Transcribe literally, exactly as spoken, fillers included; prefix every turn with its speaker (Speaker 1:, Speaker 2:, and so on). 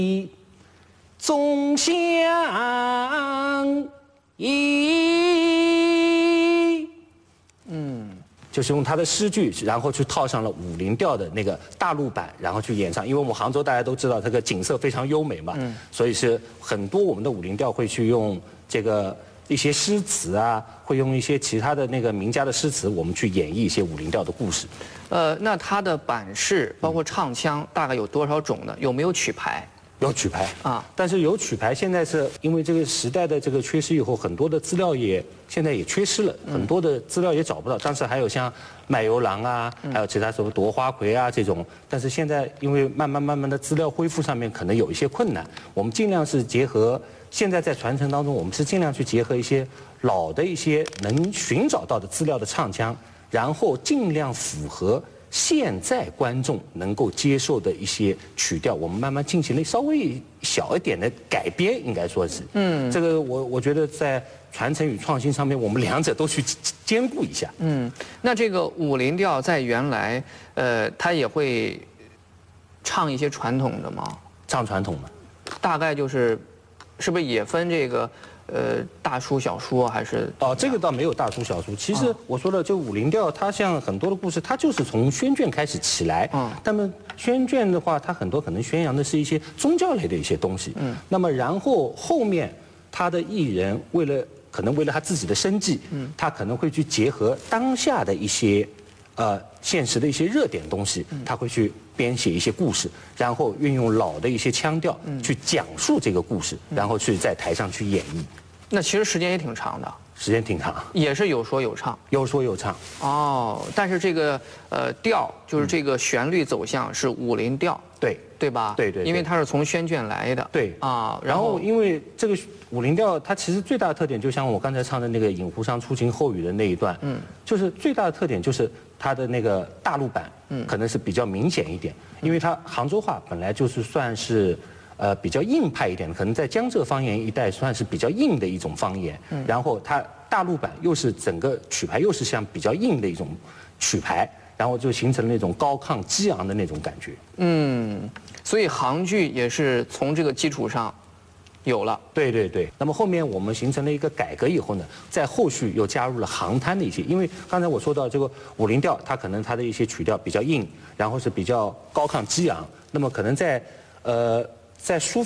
Speaker 1: 总相依。嗯，就是用他的诗句，然后去套上了武林调的那个大陆版，然后去演唱。因为我们杭州大家都知道这个景色非常优美嘛，嗯，所以是很多我们的武林调会去用这个一些诗词啊，会用一些其他的那个名家的诗词，我们去演绎一些武林调的故事。
Speaker 2: 呃，那它的版式包括唱腔大概有多少种呢？有没有曲牌？
Speaker 1: 有曲牌啊，但是有曲牌，现在是因为这个时代的这个缺失以后，很多的资料也现在也缺失了，很多的资料也找不到。当时还有像卖油郎啊，还有其他什么夺花魁啊这种，但是现在因为慢慢慢慢的资料恢复上面可能有一些困难，我们尽量是结合现在在传承当中，我们是尽量去结合一些老的一些能寻找到的资料的唱腔，然后尽量符合现在观众能够接受的一些曲调，我们慢慢进行了稍微小一点的改编，应该说是，嗯，这个我我觉得在传承与创新上面，我们两者都去兼顾一下。
Speaker 2: 嗯，那这个武林调在原来，呃，它也会唱一些传统的吗？
Speaker 1: 唱传统的，
Speaker 2: 大概就是，是不是也分这个？呃，大书小说还是
Speaker 1: 哦，这个倒没有大书小说。其实我说了，就武林调，它像很多的故事，它就是从宣卷开始起来。嗯。那么宣卷的话，它很多可能宣扬的是一些宗教类的一些东西。嗯。那么然后后面他的艺人为了可能为了他自己的生计，嗯，他可能会去结合当下的一些呃现实的一些热点东西，他会去编写一些故事，然后运用老的一些腔调去讲述这个故事，然后去在台上去演绎。
Speaker 2: 那其实时间也挺长的，
Speaker 1: 时间挺长，
Speaker 2: 也是有说有唱，
Speaker 1: 有说有唱。
Speaker 2: 哦，但是这个呃调就是这个旋律走向是武林调，
Speaker 1: 对
Speaker 2: 对吧？
Speaker 1: 对对，
Speaker 2: 因为它是从宣卷来的。
Speaker 1: 对
Speaker 2: 啊，
Speaker 1: 然后因为这个武林调，它其实最大的特点，就像我刚才唱的那个《饮湖上初晴后雨》的那一段，嗯，就是最大的特点就是它的那个大陆版，嗯，可能是比较明显一点，因为它杭州话本来就是算是。呃，比较硬派一点，可能在江浙方言一带算是比较硬的一种方言。嗯。然后它大陆版又是整个曲牌又是像比较硬的一种曲牌，然后就形成了那种高亢激昂的那种感觉。
Speaker 2: 嗯，所以杭剧也是从这个基础上有了。
Speaker 1: 对对对。那么后面我们形成了一个改革以后呢，在后续又加入了杭滩的一些，因为刚才我说到这个武林调，它可能它的一些曲调比较硬，然后是比较高亢激昂，那么可能在呃。在抒